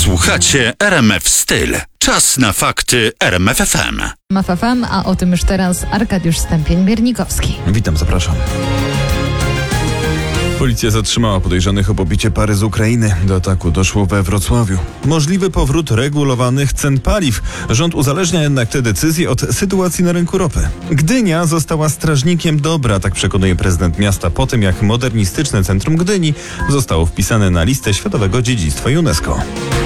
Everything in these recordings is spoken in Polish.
Słuchacie RMF Styl. Czas na fakty RMF FM. RMF FM, a o tym już teraz Arkadiusz Stępień-Miernikowski. Witam, zapraszam. Policja zatrzymała podejrzanych o pobicie pary z Ukrainy. Do ataku doszło we Wrocławiu. Możliwy powrót regulowanych cen paliw. Rząd uzależnia jednak te decyzje od sytuacji na rynku ropy. Gdynia została strażnikiem dobra, tak przekonuje prezydent miasta po tym, jak modernistyczne centrum Gdyni zostało wpisane na listę Światowego Dziedzictwa UNESCO.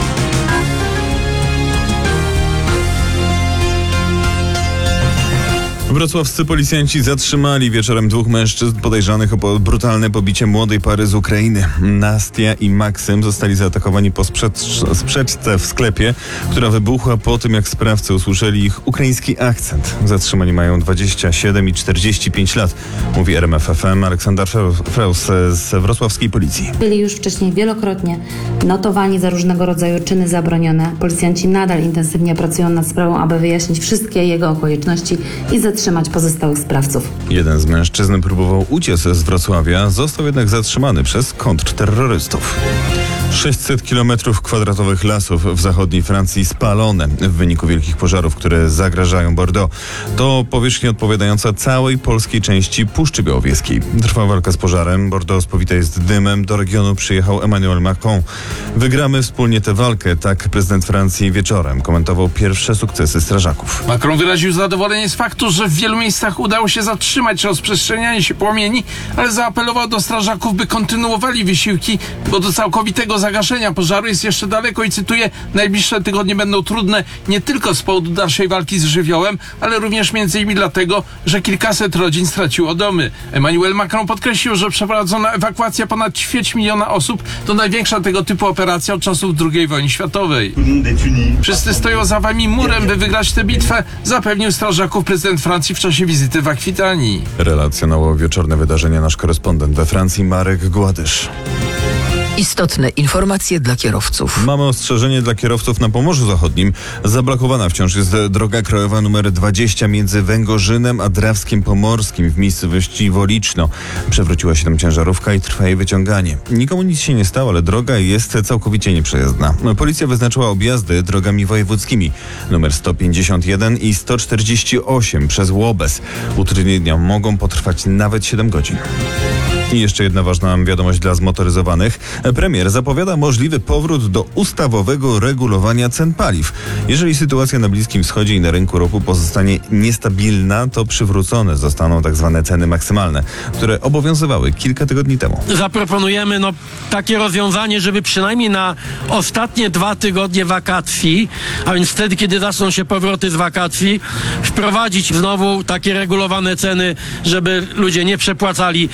Wrocławscy policjanci zatrzymali wieczorem dwóch mężczyzn podejrzanych o brutalne pobicie młodej pary z Ukrainy. Nastia i Maksym zostali zaatakowani po sprzeczce w sklepie, która wybuchła po tym, jak sprawcy usłyszeli ich ukraiński akcent. Zatrzymani mają 27 i 45 lat, mówi RMF FM Aleksander Freus z wrocławskiej policji. Byli już wcześniej wielokrotnie notowani za różnego rodzaju czyny zabronione. Policjanci nadal intensywnie pracują nad sprawą, aby wyjaśnić wszystkie jego okoliczności i zatrzymać pozostałych sprawców. Jeden z mężczyzn próbował uciec z Wrocławia, został jednak zatrzymany przez kontrterrorystów. 600 km² lasów w zachodniej Francji spalone w wyniku wielkich pożarów, które zagrażają Bordeaux. To powierzchnia odpowiadająca całej polskiej części Puszczy Białowieskiej. Trwa walka z pożarem. Bordeaux spowite jest dymem. Do regionu przyjechał Emmanuel Macron. Wygramy wspólnie tę walkę, tak prezydent Francji wieczorem komentował pierwsze sukcesy strażaków. Macron wyraził zadowolenie z faktu, że w wielu miejscach udało się zatrzymać rozprzestrzenianie się płomieni, ale zaapelował do strażaków, by kontynuowali wysiłki, bo do całkowitego zagaszenia pożaru jest jeszcze daleko i cytuję: najbliższe tygodnie będą trudne nie tylko z powodu dalszej walki z żywiołem, ale również między innymi dlatego, że kilkaset rodzin straciło domy. Emmanuel Macron podkreślił, że przeprowadzona ewakuacja ponad 250 000 osób to największa tego typu operacja od czasów II wojny światowej. Wszyscy stoją za wami murem, by wygrać tę bitwę, zapewnił strażaków prezydent Francji w czasie wizyty w Akwitanii. Relacjonował wieczorne wydarzenia nasz korespondent we Francji Marek Gładysz. Istotne informacje dla kierowców. Mamy ostrzeżenie dla kierowców na Pomorzu Zachodnim. Zablokowana wciąż jest droga krajowa nr 20 między Węgorzynem a Drawskiem Pomorskim w miejscowości Woliczno. Przewróciła się tam ciężarówka i trwa jej wyciąganie. Nikomu nic się nie stało, ale droga jest całkowicie nieprzejezdna. Policja wyznaczyła objazdy drogami wojewódzkimi nr 151 i 148 przez Łobez. Utrudnienia mogą potrwać nawet 7 godzin. I jeszcze jedna ważna wiadomość dla zmotoryzowanych. Premier zapowiada możliwy powrót do ustawowego regulowania cen paliw. Jeżeli sytuacja na Bliskim Wschodzie i na rynku ropy pozostanie niestabilna, to przywrócone zostaną tak zwane ceny maksymalne, które obowiązywały kilka tygodni temu. Zaproponujemy takie rozwiązanie, żeby przynajmniej na ostatnie 2 tygodnie wakacji, a więc wtedy, kiedy zaczną się powroty z wakacji, wprowadzić znowu takie regulowane ceny, żeby ludzie nie przepłacali